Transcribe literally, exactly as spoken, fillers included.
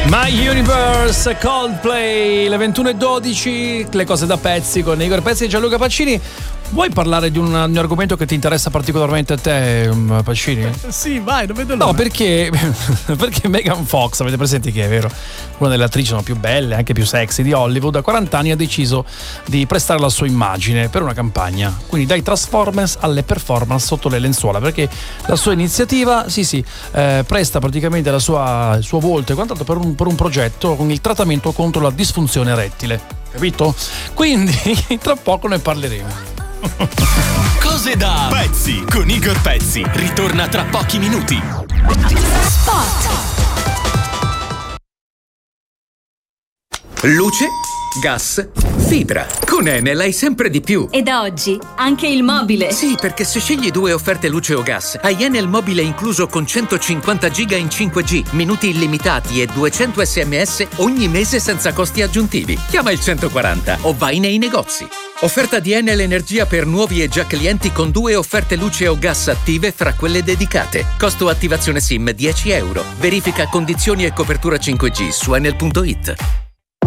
My Universe, Coldplay, le ventuno e dodici, le cose da pezzi con Igor Pezzi e Gianluca Pacini. Vuoi parlare di un, di un argomento che ti interessa particolarmente a te, Pacini? Sì, vai, non vedo l'ora. No, perché perché Megan Fox, avete presente chi è, vero? Una delle attrici più belle, anche più sexy di Hollywood, a quaranta anni ha deciso di prestare la sua immagine per una campagna. Quindi dai Transformers alle performance sotto le lenzuola, perché la sua iniziativa, sì sì, eh, presta praticamente la sua, il suo volto e quant'altro per un, per un progetto con il trattamento contro la disfunzione erettile. Capito? Quindi tra poco ne parleremo. Cose da pezzi con Igor Pezzi. Ritorna tra pochi minuti. Spot. Luce, gas, fibra. Con Enel hai sempre di più. E da oggi anche il mobile. Sì, perché se scegli due offerte luce o gas, hai Enel mobile incluso con centocinquanta giga in cinque G, minuti illimitati e duecento sms ogni mese senza costi aggiuntivi. Chiama il centoquaranta o vai nei negozi. Offerta di Enel Energia per nuovi e già clienti con due offerte luce o gas attive fra quelle dedicate. Costo attivazione SIM dieci euro. Verifica condizioni e copertura cinque G su enel punto it.